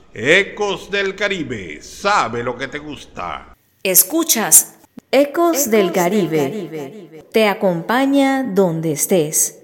Ecos del Caribe, sabe lo que te gusta. Escuchas Ecos del Caribe. Te acompaña donde estés.